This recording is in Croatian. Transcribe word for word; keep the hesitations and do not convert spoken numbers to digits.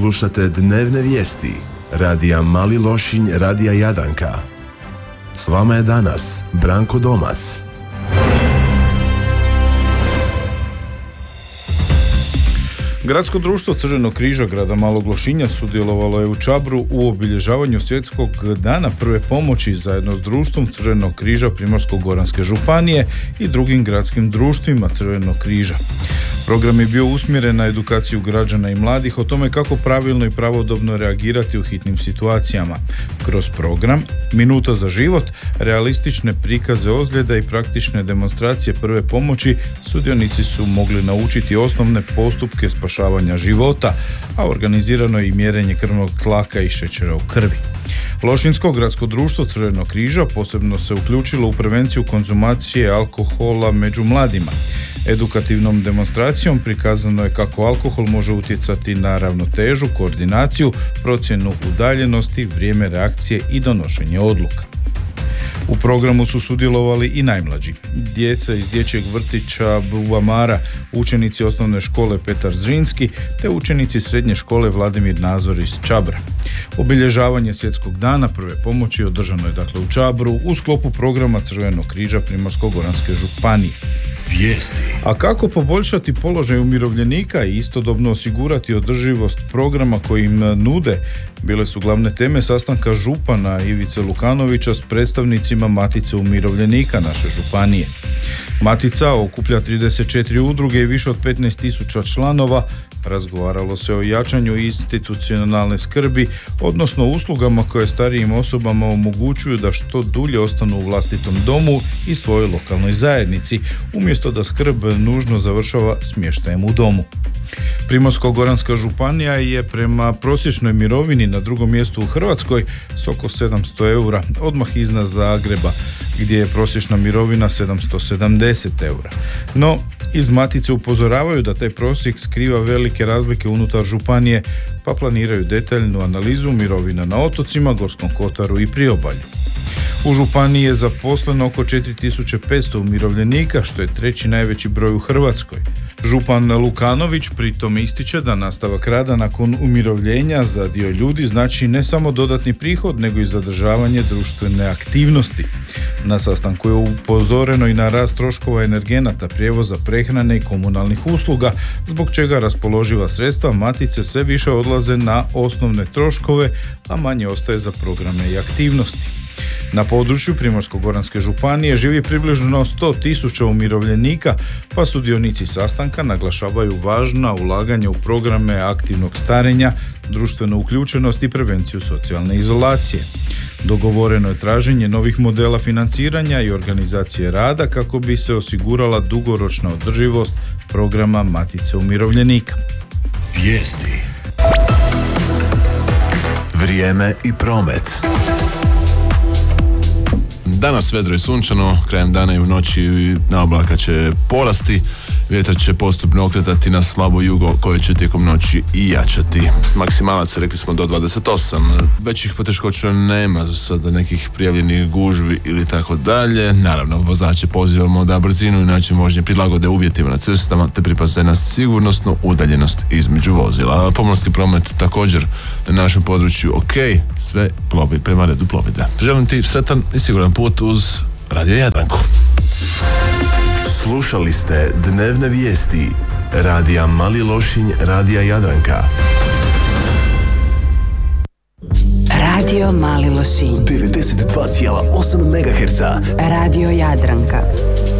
Slušate dnevne vijesti radija Mali Lošinj, radija Jadranka. S vama je danas Branko Domac. Gradsko društvo Crvenog križa grada Malog Lošinja sudjelovalo je u Čabru u obilježavanju svjetskog dana prve pomoći zajedno s društvom Crvenog križa Primorsko-goranske županije i drugim gradskim društvima Crvenog križa. Program je bio usmjeren na edukaciju građana i mladih o tome kako pravilno i pravodobno reagirati u hitnim situacijama. Kroz program Minuta za život, realistične prikaze ozljeda i praktične demonstracije prve pomoći sudionici su mogli naučiti osnovne postupke spašavanja života, a organizirano je i mjerenje krvnog tlaka i šećera u krvi. Lošinjsko gradsko društvo Crvenog križa posebno se uključilo u prevenciju konzumacije alkohola među mladima. Edukativnom demonstracijom prikazano je kako alkohol može utjecati na ravnotežu, koordinaciju, procjenu udaljenosti, vrijeme reakcije i donošenje odluka. U programu su sudjelovali i najmlađi. Djeca iz dječjeg vrtića Bubamara, učenici osnovne škole Petar Zrinski te učenici srednje škole Vladimir Nazor iz Čabra. Obilježavanje svjetskog dana prve pomoći održano je dakle u Čabru u sklopu programa Crvenog križa Primorsko-goranske županije. Vijesti. A kako poboljšati položaj umirovljenika i istodobno osigurati održivost programa koji im nude, bile su glavne teme sastanka župana Ivice Lukanovića s predstavnicima Matice umirovljenika naše županije. Matica okuplja trideset četiri udruge i više od petnaest tisuća članova. Razgovaralo se o jačanju institucionalne skrbi, odnosno uslugama koje starijim osobama omogućuju da što dulje ostanu u vlastitom domu i svojoj lokalnoj zajednici, umjesto da skrb nužno završava smještajem u domu. Primorsko-goranska županija je prema prosječnoj mirovini na drugom mjestu u Hrvatskoj s oko sedamsto eura, odmah iznad Zagreba, gdje je prosječna mirovina sedamsto sedamdeset eura. No, iz Matice upozoravaju da taj prosjek skriva velike razlike unutar županije, pa planiraju detaljnu analizu mirovina na otocima, Gorskom kotaru i priobalju. U županiji je zaposleno oko četiri tisuće petsto umirovljenika, što je treći najveći broj u Hrvatskoj. Župan Lukanović pritom ističe da nastavak rada nakon umirovljenja za dio ljudi znači ne samo dodatni prihod, nego i zadržavanje društvene aktivnosti. Na sastanku je upozoreno i na rast troškova energenata, prijevoza, prehrane i komunalnih usluga, zbog čega raspoloživa sredstva Matice sve više odlaze na osnovne troškove, a manje ostaje za programe i aktivnosti. Na području Primorsko-goranske županije živi približno sto tisuća umirovljenika, pa sudionici sastanka naglašavaju važna ulaganja u programe aktivnog starenja, društvenu uključenost i prevenciju socijalne izolacije. Dogovoreno je traženje novih modela financiranja i organizacije rada kako bi se osigurala dugoročna održivost programa Matice umirovljenika. Vijesti. Vrijeme i promet. Danas vedro i sunčano, krajem dana i u noći na oblaka će porasti, vjetar će postupno okretati na slabo jugo koje će tijekom noći i jačati. Maksimalac, rekli smo, do dvadeset osam. Većih poteškoća nema, za sada nekih prijavljenih gužvi ili tako dalje. Naravno, vozače pozivamo da brzinu i način vožnje prilagode uvjetima na cestama te pripaze na sigurnosnu udaljenost između vozila. Pomorski promet također na našem području ok, sve plovi prema redu plovidbe. Želim ti sretan i siguran put uz Radio Jadranku. Slušali ste dnevne vijesti radija Mali Lošinj, radija Jadranka. Radio Mali Lošinj devedeset dva zarez osam megaherca. Radio Jadranka.